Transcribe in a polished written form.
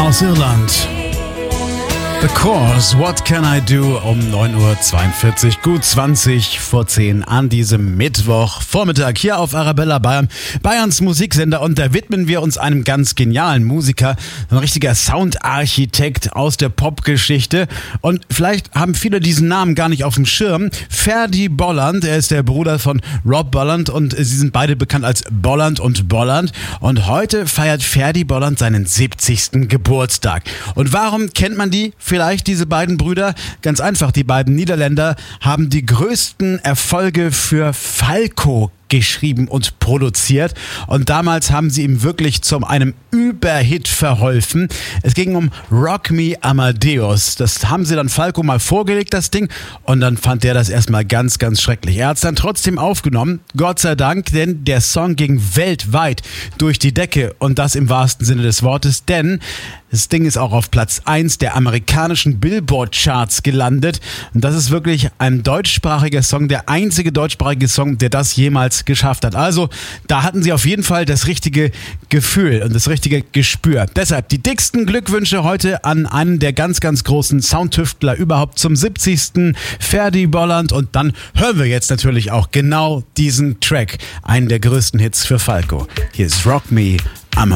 aus Irland. The Course, What Can I Do? Um 9.42 Uhr, gut 20 vor 10 an diesem Mittwochvormittag hier auf Arabella Bayern, Bayerns Musiksender. Und da widmen wir uns einem ganz genialen Musiker, ein richtiger Soundarchitekt aus der Popgeschichte. Und vielleicht haben viele diesen Namen gar nicht auf dem Schirm. Ferdy Bolland, er ist der Bruder von Rob Bolland und sie sind beide bekannt als Bolland und Bolland. Und heute feiert Ferdy Bolland seinen 70. Geburtstag. Und warum kennt man die? Vielleicht diese beiden Brüder? Ganz einfach, die beiden Niederländer haben die größten Erfolge für Falco geschrieben und produziert. Und damals haben sie ihm wirklich zu einem Überhit verholfen. Es ging um Rock Me Amadeus. Das haben sie dann Falco mal vorgelegt, das Ding. Und dann fand der das erstmal ganz, ganz schrecklich. Er hat es dann trotzdem aufgenommen. Gott sei Dank, denn der Song ging weltweit durch die Decke. Und das im wahrsten Sinne des Wortes. Denn das Ding ist auch auf Platz 1 der amerikanischen Billboard-Charts gelandet. Und das ist wirklich ein deutschsprachiger Song, der einzige deutschsprachige Song, der das jemals geschafft hat. Also, da hatten sie auf jeden Fall das richtige Gefühl und das richtige Gespür. Deshalb die dicksten Glückwünsche heute an einen der ganz, ganz großen Soundtüftler überhaupt zum 70. Ferdy Bolland. Und dann hören wir jetzt natürlich auch genau diesen Track, einen der größten Hits für Falco. Hier ist Rock Me